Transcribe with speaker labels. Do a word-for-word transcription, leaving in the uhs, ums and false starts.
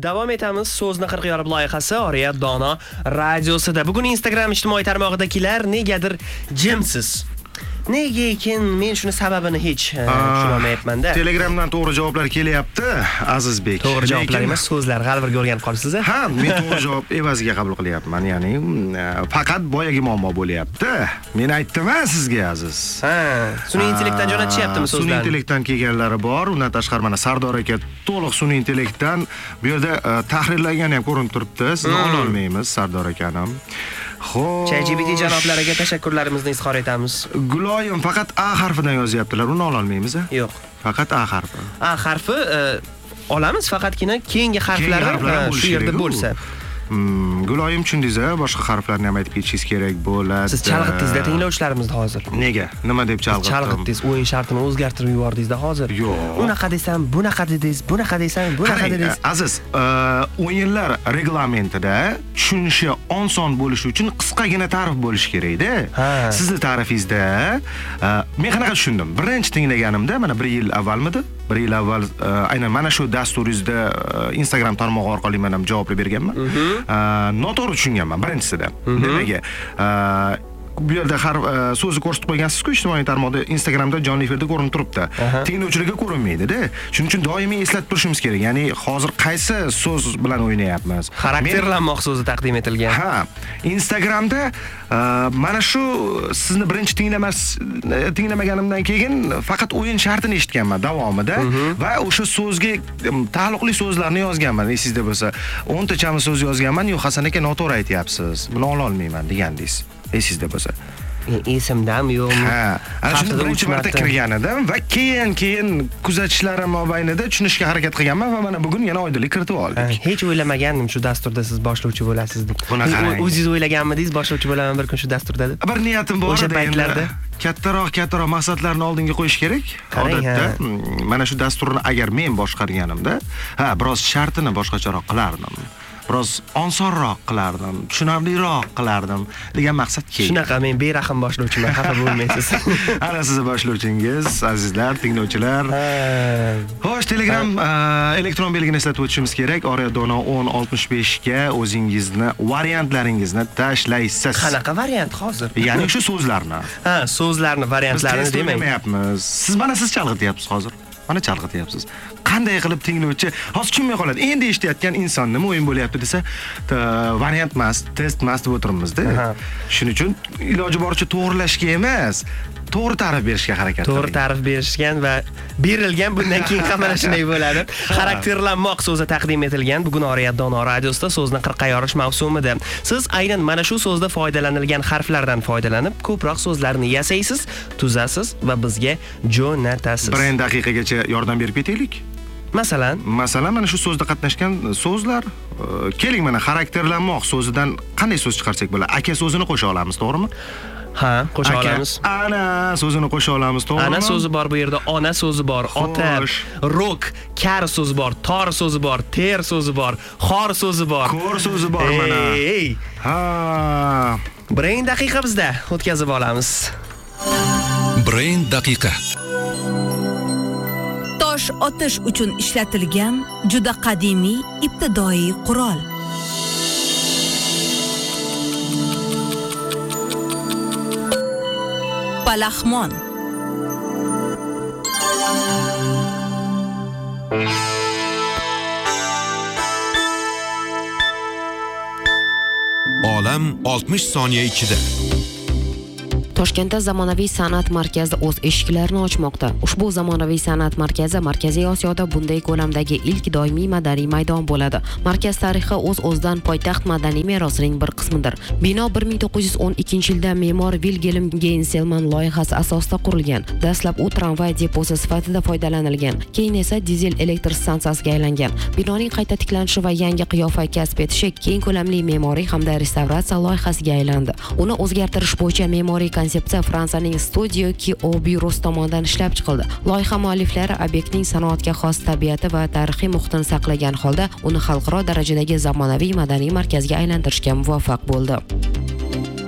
Speaker 1: Davom etamiz. So'zni qirq yorib loyihasi Oriyat Dono radiosida. Bugun Instagram ijtimoiy tarmog'idagilar negadir jimsiz. Nega ekan men shuni sababini hech tushunolmayapman-da.
Speaker 2: Telegramdan to'g'ri javoblar kelyapti, Azizbek.
Speaker 1: To'g'ri javoblar emas, so'zlar g'alvirga o'rganib qolibsiz-a?
Speaker 2: Ha, men to'g'ri javob evaziga qabul qilyapman. Ya'ni faqat boyagi muammo bo'lyapti. Men aytdim-a sizga, Aziz.
Speaker 1: Ha, sun'iy intellektdan jo'natishyaptimi so'zlarni?
Speaker 2: Sun'iy intellektdan kelganlari bor. Undan tashqari mana Sardor aka to'liq sun'iy intellektdan bu yerda tahrirlagani ham ko'rinib turibdi. Sizni ola olmaymiz, Sardor akani. Xo'p.
Speaker 1: ChatGPT janoblariga tashakkurlarimizni izhor etamiz.
Speaker 2: Guloyim faqat A harfidan yozyaptilar. Uni ola olmaymiz-a?
Speaker 1: Yo'q.
Speaker 2: Faqat A harfi.
Speaker 1: A harfi olamiz, faqatgina keyingi harflari shu yerda bo'lsa.
Speaker 2: Hmm, Guloyim tushundingiz-a? Boshqa harflarni ham aytib ketishingiz kerak bo'ladi.
Speaker 1: Siz chalg'itdingiz-da tinglovchilarimizni hozir.
Speaker 2: Nega? Nima deb chalg'itdim?
Speaker 1: Chalg'itdingiz, o'yin shartini o'zgartirib yubordingiz-da hozir.
Speaker 2: Yo'q.
Speaker 1: Unaqa desam, bunaqa dedingiz, bunaqa desam, bunaqa dedingiz.
Speaker 2: Aziz, o'yinlar reglamentida tushunishi oson bo'lishi uchun qisqagina ta'rif bo'lishi kerak-da. Sizning ta'rifingizda men qanaqa tushundim? Birinchi tinglaganimda mana bir yil avvalmidi? bir yil avval aynan mana shu dasturingizda Instagram tarmog'i orqali men ham javob berganman. Noto'g'ri tushunganman birinchisida. Nimaga? Bu yerda har so'zni ko'rsatib qo'ygansiz-ku ijtimoiy tarmoqda, Instagramda jonli efirda ko'rinib turibdi. Tinglovchilarga ko'rinmaydi-da. Shuning uchun doimiy eslatib turishimiz kerak. Ya'ni hozir qaysi so'z bilan o'ynayapmiz?
Speaker 1: Xarakterlanmoq so'zi taqdim etilgan.
Speaker 2: Ha, Instagramda mana shu sizni birinchi tinglamas tinglamaganimdan keyin faqat o'yin shartini eshitganman davomida va o'sha so'zga taalluqli so'zlarni yozganman. Esingizda bo'lsa, o'n ta chami so'z yozganman. Yo'q, Hasan aka noto'g'ri aytyapsiz. Buni ola olmayman degandingiz. Esingizda bo'lsa.
Speaker 1: Esimdami yo'qmi?
Speaker 2: Ha, ana shunda birinchi marta kirgan edim va keyin keyin kuzatishlarim mobaynida tushunishga harakat qilganman va mana bugun yana oydinlik kiritib oldik.
Speaker 1: Hech o'ylamagandim shu dasturda siz boshlovchi bo'lasiz deb. O'zingiz o'ylaganmidingiz boshlovchi bo'laman bir kun shu dasturda deb?
Speaker 2: Bir niyatim bor
Speaker 1: o'sha paytlarda.
Speaker 2: Kattaroq kattaroq maqsadlarni oldinga qo'yish kerak. Odatda mana shu dasturni agar men boshqarganimda, ha, biroz shartini boshqacharoq qilardim. Biroz osonroq qilardim, tushunarliroq qilardim degan maqsad keldi.
Speaker 1: Shunaqa, men berahim boshlovchiman, xafa bo'lmaysiz.
Speaker 2: Ana siz boshlovchingiz, azizlar, tinglovchilar. Xo'sh, Telegram elektron belgini eslatib o'tishimiz kerak. Oriyat Dono o'n oltmish besh ga o'zingizni variantlaringizni tashlaysiz.
Speaker 1: Qanaqa variant hozir?
Speaker 2: Ya'ni shu so'zlarni.
Speaker 1: Ha, so'zlarni variantlarini
Speaker 2: demayapmiz. Siz mana siz chalg'ityapsiz hozir. Mana chalg'ityapsiz. Qanday qilib tinglovchi hozir tushunmay qoladi. Endi eshitayotgan inson nima o'yin bo'lyapti desa, variant emas, test emas deb o'tiribmiz-da. Shuning uchun iloji boricha to'g'rilashga emas, to'g'ri ta'rif berishga harakat qiling.
Speaker 1: To'g'ri ta'rif berishgan va berilgan, bundan keyin ham mana shunday bo'ladi. Xarakterlanmoq so'zi taqdim etilgan. Bugun Oriyat Dono radiosida so'zni qirqqa yorish mavsumida. Siz aynan mana shu so'zda foydalanilgan harflardan foydalanib, ko'proq so'zlarni yasaysiz, tuzasiz va bizga jo'natasiz.
Speaker 2: Bir daqiqagacha yordam berib ketaylik.
Speaker 1: Masalan,
Speaker 2: masalan mana shu so'zda qatnashgan so'zlar, keling mana xarakterlanmoq so'zidan qanday so'z chiqarsak bo'ladi? Aka so'zini qo'sha olamiz, to'g'rimi?
Speaker 1: Ha, qo'sha olamiz.
Speaker 2: Ana so'zini qo'sha olamiz, to'g'rimi?
Speaker 1: Ana so'zi bor bu yerda, ona so'zi bor, ota, rok, kar so'zi bor, tor so'zi bor, ter so'zi bor, xor so'zi bor,
Speaker 2: ko'r so'zi bor mana.
Speaker 1: Ey.
Speaker 2: Ha.
Speaker 1: Brain daqiqa bizda o'tkazib olamiz.
Speaker 3: Brain daqiqa.
Speaker 4: Tosh otish uchun ishlatilgan juda qadimiy ibtidoiy qurol. Palaxmon.
Speaker 3: Olam oltmish soniya ichida.
Speaker 5: Toshkentda zamonaviy san'at markazi o'z eshiklarini ochmoqda. Ushbu zamonaviy san'at markazi Markaziy Osiyoda bunday ko'lamdagi ilk doimiy madaniy maydon bo'ladi. Markaz tarixi o'z-o'zidan poytaxt madaniy merosining bir qismidir. Bino bir ming to'qqiz yuz o'n ikkinchi yilda me'mor Wilhelm Geinselman loyihasi asosida qurilgan. Dastlab u tramvay deposi sifatida foydalanilgan, keyin esa dizel elektr stansiyasiga aylangan. Binoning qayta tiklanishi va yangi qiyofa kasb etishi keng ko'lamli me'moriy hamda restavratsiya loyihasiga aylandi. Uni o'zgartirish bo'yicha me'moriy konsepsiya Fransiyaning Studio Kio byurosi tomonidan ishlab chiqildi. Loyiha mualliflari obyektning sanoatga xos tabiati va tarixiy muhitini saqlagan holda uni xalqaro darajadagi zamonaviy madaniy markazga aylantirishga muvaffaq bo'ldi.